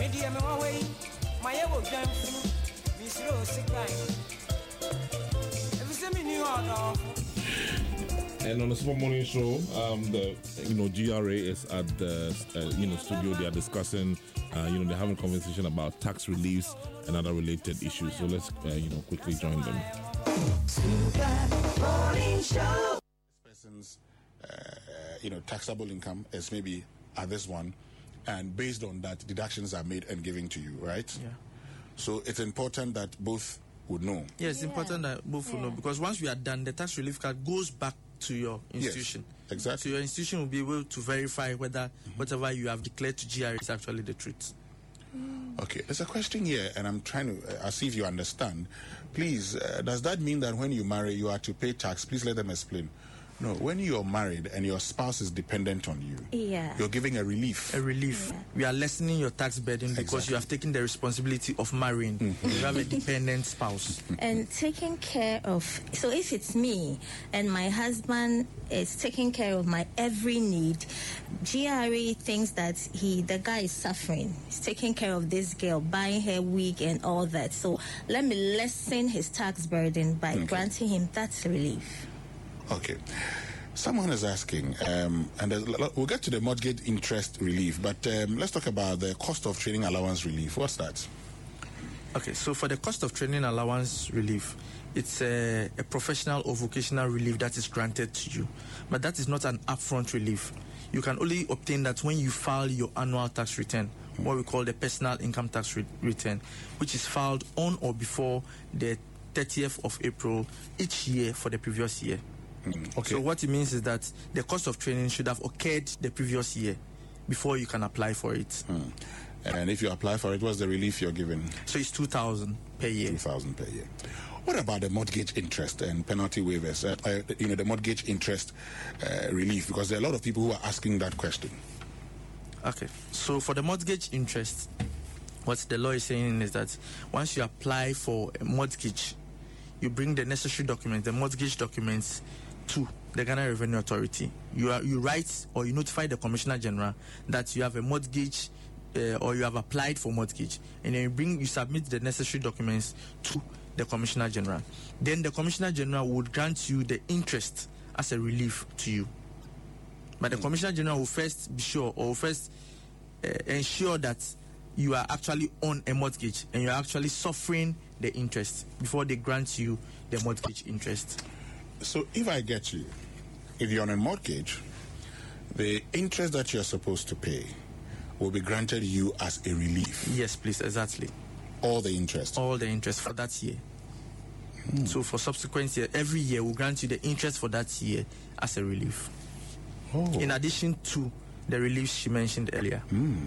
Media me away, my ever done for Miss Rose Crying. Every semi new order. And on the Super Morning Show, the GRA is at the studio. They are discussing, they're having a conversation about tax reliefs and other related issues. So let's quickly join them. Super Morning Show. This person's taxable income is maybe at this one, and based on that, deductions are made and given to you, right? Yeah. So it's important that both would know. Yes, it's important that both would know, because once we are done, the tax relief card goes back to your institution. Yes, exactly. So your institution will be able to verify whether whatever you have declared to GRA is actually the truth. Okay, there's a question here, and I'm trying to see if you understand. Please, does that mean that when you marry, you are to pay tax? Please let them explain. No, when you're married and your spouse is dependent on you, you're giving a relief. A relief. Yeah. We are lessening your tax burden because you have taken the responsibility of marrying. You have a dependent spouse. And taking care of, so if it's me and my husband is taking care of my every need, GRA thinks that the guy is suffering. He's taking care of this girl, buying her wig and all that. So let me lessen his tax burden by granting him that relief. Okay. Someone is asking, and we'll get to the mortgage interest relief, but let's talk about the cost of training allowance relief. What's that? Okay, so for the cost of training allowance relief, it's a professional or vocational relief that is granted to you. But that is not an upfront relief. You can only obtain that when you file your annual tax return, what we call the personal income tax return, which is filed on or before the 30th of April each year for the previous year. Okay. So what it means is that the cost of training should have occurred the previous year before you can apply for it. And if you apply for it, what's the relief you're given? So it's 2,000 per year. 2,000 per year. What about the mortgage interest and penalty waivers? The mortgage interest relief, because there are a lot of people who are asking that question. Okay. So for the mortgage interest, what the law is saying is that once you apply for a mortgage, you bring the necessary documents, the mortgage documents, to the Ghana Revenue Authority. You write or you notify the Commissioner General that you have a mortgage or you have applied for mortgage, and then you submit the necessary documents to the Commissioner General. Then the Commissioner General would grant you the interest as a relief to you. But the Commissioner General will first be sure or first ensure that you are actually on a mortgage and you are actually suffering the interest before they grant you the mortgage interest. So if I get you, if you're on a mortgage, the interest that you're supposed to pay will be granted you as a relief. Yes, please, exactly. All the interest? All the interest for that year. So for subsequent year, every year we'll grant you the interest for that year as a relief. In addition to the relief she mentioned earlier.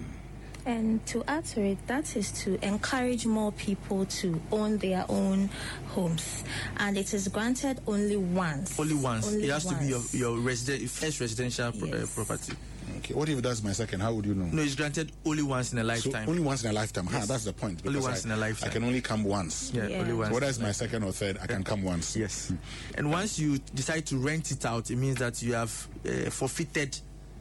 And to add to it, that is to encourage more people to own their own homes. And it is granted only once. Only once. It has to be your first residential property. Okay. What if that's my second? How would you know? No, it's granted only once in a lifetime. So only once in a lifetime. Yes. That's the point. Only once in a lifetime. I can only come once. Yeah, only once. Whether it's my second or third, I can come once. Yes. And once you decide to rent it out, it means that you have forfeited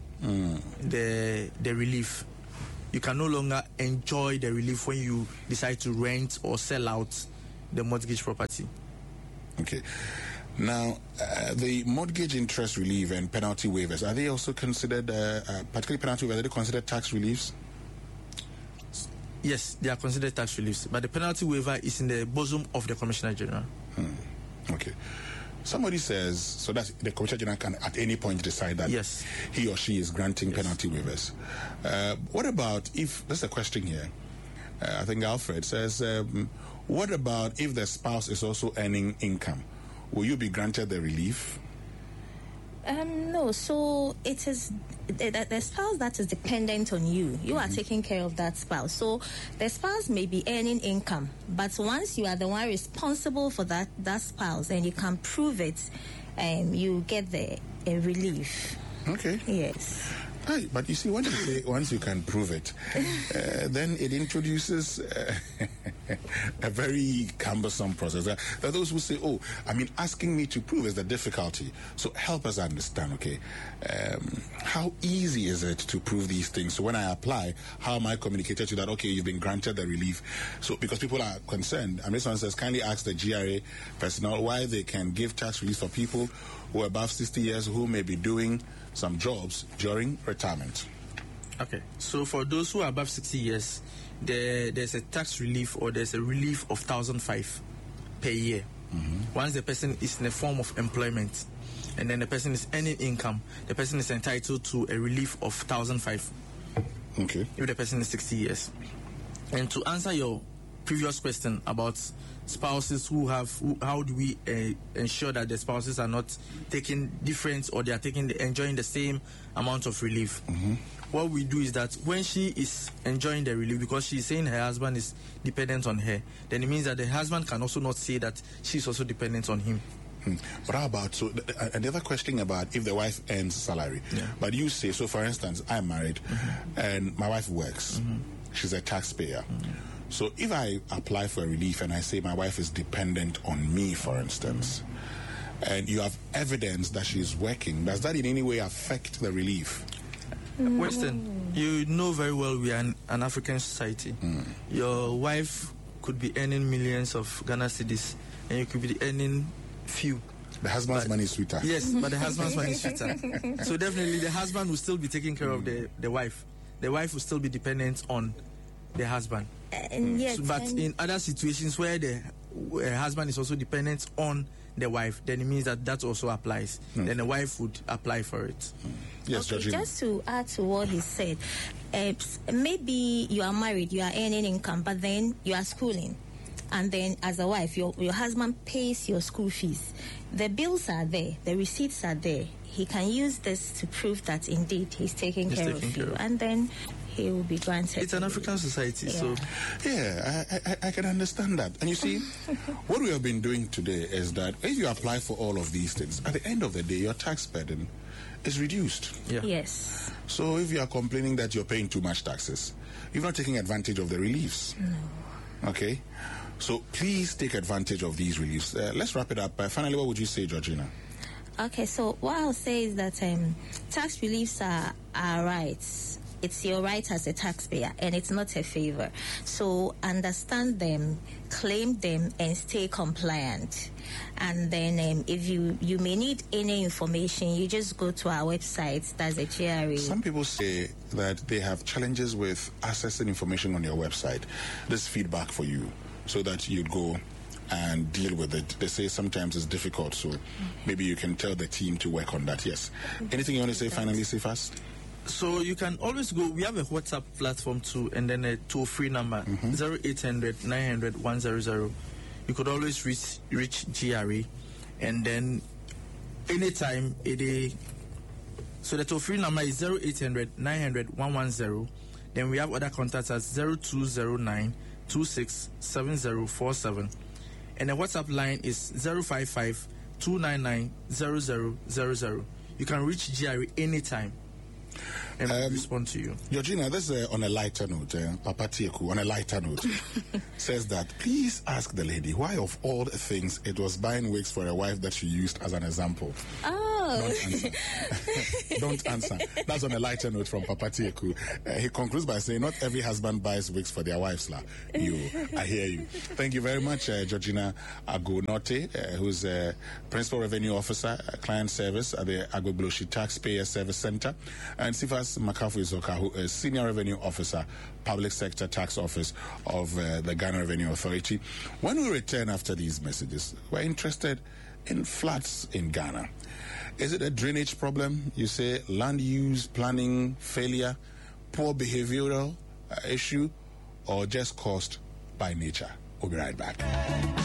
the relief. You can no longer enjoy the relief when you decide to rent or sell out the mortgage property. Okay. Now, the mortgage interest relief and penalty waivers, are they also considered, particularly penalty waivers, are they considered tax reliefs? Yes, they are considered tax reliefs, but the penalty waiver is in the bosom of the Commissioner General. Okay. Somebody says, so that the Commissioner General can at any point decide that he or she is granting penalty waivers. What about if, there's a question here, I think Alfred says, what about if the spouse is also earning income? Will you be granted the relief? No, so it is the spouse that is dependent on you. You are taking care of that spouse. So the spouse may be earning income, but once you are the one responsible for that spouse and you can prove it, you get the relief. Okay. Yes. Right, but you see, when you say once you can prove it, then it introduces a very cumbersome process. There are those who say, oh, I mean, asking me to prove is the difficulty. So help us understand, okay, how easy is it to prove these things? So when I apply, how am I communicated to that, okay, you've been granted the relief? So because people are concerned, and this one says, kindly ask the GRA personnel why they can give tax relief for people who are above 60 years who may be doing some jobs during retirement. Okay, so for those who are above 60 years, there's a tax relief, or there's a relief of 1,500 per year. Once the person is in a form of employment, and then the person is earning income, the person is entitled to a relief of 1,500. Okay. If the person is 60 years. And to answer your previous question about spouses how do we ensure that the spouses are not taking different, or they are enjoying the same amount of relief? What we do is that when she is enjoying the relief, because she's saying her husband is dependent on her, then it means that the husband can also not say that she's also dependent on him. But how about, so the other question about if the wife earns salary, but you say, so for instance, I'm married and my wife works, she's a taxpayer. So if I apply for a relief and I say my wife is dependent on me, for instance, and you have evidence that she's working, does that in any way affect the relief? Weston, you know very well we are an African society. Your wife could be earning millions of Ghana cedis, and you could be earning few. The husband's money is sweeter. Yes, but the husband's money is sweeter. So definitely the husband will still be taking care of the wife. The wife will still be dependent on the husband. Yes, but in other situations where the husband is also dependent on the wife, then it means that also applies. Then the wife would apply for it. Yes, okay, just to add to what he said, maybe you are married, you are earning income, but then you are schooling. And then as a wife, your husband pays your school fees. The bills are there, the receipts are there. He can use this to prove that indeed he's taking care of you. And then he will be granted. It's an African society, so... Yeah, I can understand that. And you see, what we have been doing today is that if you apply for all of these things, at the end of the day, your tax burden is reduced. Yeah. Yes. So if you are complaining that you're paying too much taxes, you're not taking advantage of the reliefs. No. Okay? So please take advantage of these reliefs. Let's wrap it up. Finally, what would you say, Georgina? Okay, so what I'll say is that tax reliefs are rights. It's your right as a taxpayer, and it's not a favor. So understand them, claim them, and stay compliant. And then if you may need any information, you just go to our website. That's the GRA. Some people say that they have challenges with accessing information on your website. This feedback for you, so that you go and deal with it. They say sometimes it's difficult, so maybe you can tell the team to work on that. Yes. Anything you want to say finally, say fast? So you can always go, we have a WhatsApp platform too, and then a toll-free number, 0800 900 100. You could always reach GRA, and then anytime so the toll-free number is 0800 900 110. Then we have other contacts at 0209 267047, and the WhatsApp line is 055 299 0000. You can reach GRA anytime and we'll respond to you. Georgina, this is on a lighter note. Papa Tieku, on a lighter note, says that please ask the lady why, of all the things, it was buying wigs for a wife that she used as an example. Oh. Don't answer. Don't answer. That's on a lighter note from Papa Tieku. He concludes by saying, not every husband buys wigs for their wives. I hear you. Thank you very much, Georgina Agonote, who's a Principal Revenue Officer, Client Service at the Agbogloshi Taxpayer Service Center, and Sifas Makafu Izoka, who is Senior Revenue Officer, Public Sector Tax Office of the Ghana Revenue Authority. When we return after these messages, we're interested in floods in Ghana. Is it a drainage problem? You say land use, planning, failure, poor behavioral issue, or just caused by nature? We'll be right back.